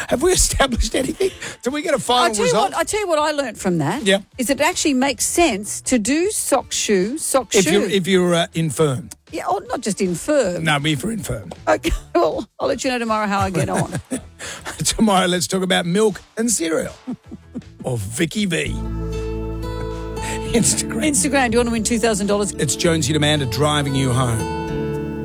Have we established anything? Did we get a final result? I'll tell you what I learnt from that. Yep. Is it actually makes sense to do sock shoe. If you're infirm. Yeah, or not just infirm. No, me for infirm. Okay, well, I'll let you know tomorrow how I get on. Tomorrow, let's talk about milk and cereal. Or Vicky V. Instagram. Do you want to win $2,000? It's Jonesy and Amanda driving you home.